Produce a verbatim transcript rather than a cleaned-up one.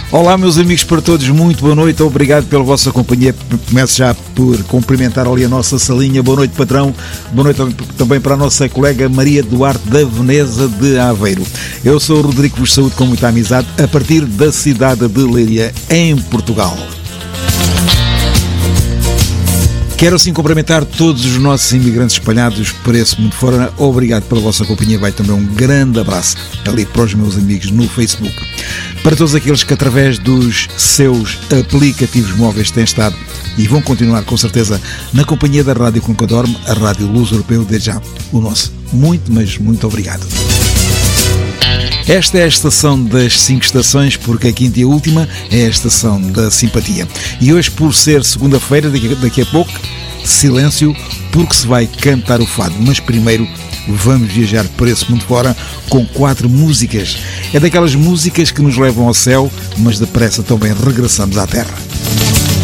Olá, meus amigos, para todos, muito boa noite, obrigado pela vossa companhia. Começo já por cumprimentar ali a nossa salinha. Boa noite, patrão. Boa noite também para a nossa colega Maria Duarte da Veneza de Aveiro. Eu sou o Rodrigo, vos saúdo com muita amizade a partir da cidade de Leiria, em Portugal. Quero assim cumprimentar todos os nossos imigrantes espalhados por esse mundo fora. Obrigado pela vossa companhia. Vai também um grande abraço ali para os meus amigos no Facebook. Para todos aqueles que através dos seus aplicativos móveis têm estado e vão continuar com certeza na companhia da Rádio com que eu dormo, a Rádio Luz Europeu, desde já o nosso muito, mas muito obrigado. Esta é a estação das cinco estações, porque a quinta e a última é a estação da simpatia. E hoje, por ser segunda-feira, daqui, daqui a pouco, silêncio, porque se vai cantar o fado. Mas primeiro vamos viajar por esse mundo fora com quatro músicas. É daquelas músicas que nos levam ao céu, mas depressa também regressamos à terra.